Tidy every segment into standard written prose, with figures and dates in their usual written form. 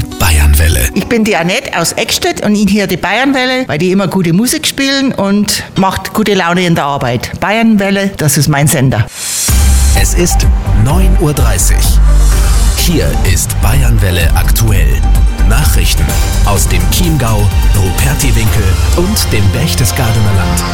Bayernwelle. Ich bin die Annette aus Eckstedt und ich höre die Bayernwelle, weil die immer gute Musik spielen und macht gute Laune in der Arbeit. Bayernwelle, das ist mein Sender. Es ist 9:30 Uhr. Hier ist Bayernwelle aktuell. Nachrichten aus dem Chiemgau, Rupertiwinkel und dem Berchtesgadener Land.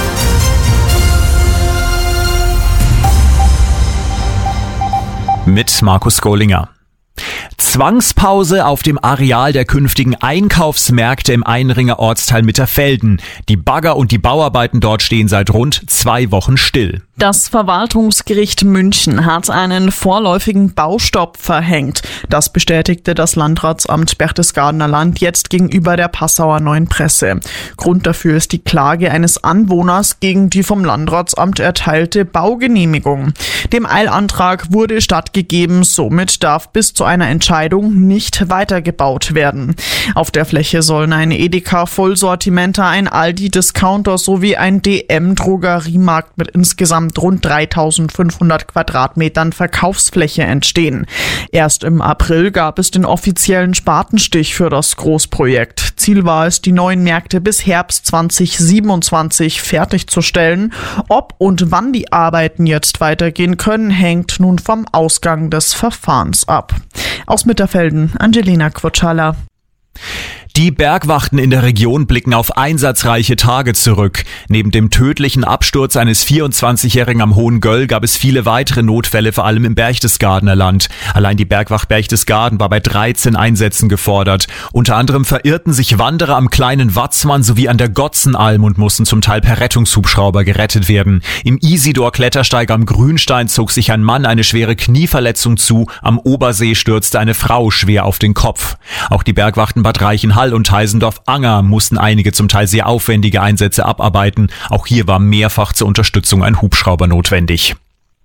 Mit Markus Gollinger. Zwangspause auf dem Areal der künftigen Einkaufsmärkte im Einringer Ortsteil Mitterfelden. Die Bagger und die Bauarbeiten dort stehen seit rund 2 Wochen still. Das Verwaltungsgericht München hat einen vorläufigen Baustopp verhängt. Das bestätigte das Landratsamt Berchtesgadener Land jetzt gegenüber der Passauer Neuen Presse. Grund dafür ist die Klage eines Anwohners gegen die vom Landratsamt erteilte Baugenehmigung. Dem Eilantrag wurde stattgegeben, somit darf bis zu einer Entscheidung nicht weitergebaut werden. Auf der Fläche sollen ein Edeka-Vollsortimenter, ein Aldi-Discounter sowie ein DM-Drogeriemarkt mit insgesamt rund 3.500 Quadratmetern Verkaufsfläche entstehen. Erst im April gab es den offiziellen Spatenstich für das Großprojekt. Ziel war es, die neuen Märkte bis Herbst 2027 fertigzustellen. Ob und wann die Arbeiten jetzt weitergehen können, hängt nun vom Ausgang des Verfahrens ab. Aus Mitterfelden, Angelina Quotschala. Die Bergwachten in der Region blicken auf einsatzreiche Tage zurück. Neben dem tödlichen Absturz eines 24-Jährigen am Hohen Göll gab es viele weitere Notfälle, vor allem im Berchtesgadener Land. Allein die Bergwacht Berchtesgaden war bei 13 Einsätzen gefordert. Unter anderem verirrten sich Wanderer am kleinen Watzmann sowie an der Gotzenalm und mussten zum Teil per Rettungshubschrauber gerettet werden. Im Isidor-Klettersteig am Grünstein zog sich ein Mann eine schwere Knieverletzung zu. Am Obersee stürzte eine Frau schwer auf den Kopf. Auch die Bergwachten Bad Reichenhall und Heisendorf-Anger mussten einige zum Teil sehr aufwendige Einsätze abarbeiten. Auch hier war mehrfach zur Unterstützung ein Hubschrauber notwendig.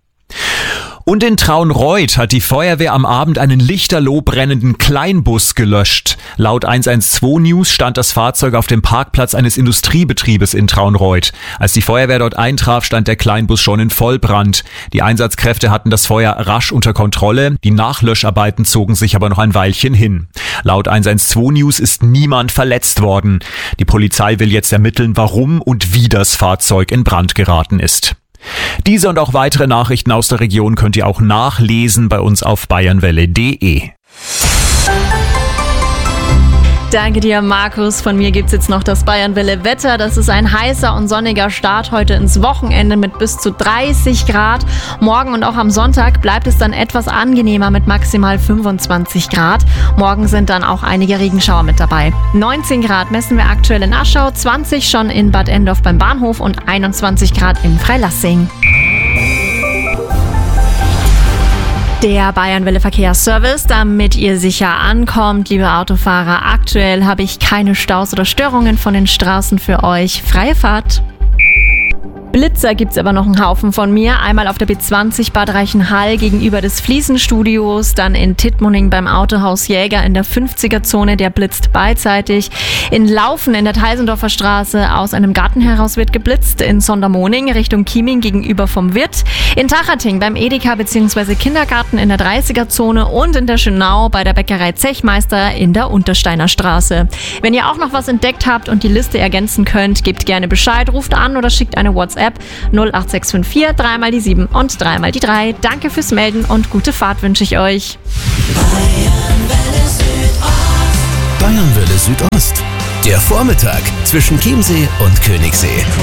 Und in Traunreut hat die Feuerwehr am Abend einen lichterloh brennenden Kleinbus gelöscht. Laut 112 News stand das Fahrzeug auf dem Parkplatz eines Industriebetriebes in Traunreut. Als die Feuerwehr dort eintraf, stand der Kleinbus schon in Vollbrand. Die Einsatzkräfte hatten das Feuer rasch unter Kontrolle. Die Nachlöscharbeiten zogen sich aber noch ein Weilchen hin. Laut 112 News ist niemand verletzt worden. Die Polizei will jetzt ermitteln, warum und wie das Fahrzeug in Brand geraten ist. Diese und auch weitere Nachrichten aus der Region könnt ihr auch nachlesen bei uns auf bayernwelle.de. Danke dir, Markus. Von mir gibt's jetzt noch das Bayernwelle-Wetter. Das ist ein heißer und sonniger Start heute ins Wochenende mit bis zu 30 Grad. Morgen und auch am Sonntag bleibt es dann etwas angenehmer mit maximal 25 Grad. Morgen sind dann auch einige Regenschauer mit dabei. 19 Grad messen wir aktuell in Aschau, 20 schon in Bad Endorf beim Bahnhof und 21 Grad in Freilassing. Der Bayernwelle Verkehrsservice, damit ihr sicher ankommt, liebe Autofahrer. Aktuell habe ich keine Staus oder Störungen von den Straßen für euch. Freie Fahrt. Blitzer gibt's aber noch einen Haufen von mir. Einmal auf der B20 Bad Reichenhall gegenüber des Fliesenstudios, dann in Tittmoning beim Autohaus Jäger in der 50er-Zone, der blitzt beidseitig. In Laufen in der Teisendorfer Straße aus einem Garten heraus wird geblitzt. In Sondermoning Richtung Chieming gegenüber vom Wirt. In Tachating beim Edeka bzw. Kindergarten in der 30er-Zone und in der Schönau bei der Bäckerei Zechmeister in der Untersteiner Straße. Wenn ihr auch noch was entdeckt habt und die Liste ergänzen könnt, gebt gerne Bescheid, ruft an oder schickt eine WhatsApp 08654 3 die 7 und 3 die 3. Danke fürs Melden und gute Fahrt wünsche ich euch. Bayernwelle Südost. Der Vormittag zwischen Chiemsee und Königssee.